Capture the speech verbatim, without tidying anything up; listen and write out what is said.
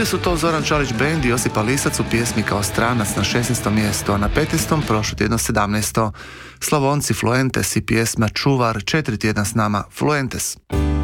Bili su to Zoran Čalić Band i Josipa Lisac u pjesmi Kao stranac na šesnaestom mjestu, a na petnaestom prošlo tjedno sedamnaesto. Slavonci Fluentes i pjesma Čuvar, četiri tjedna s nama Fluentes.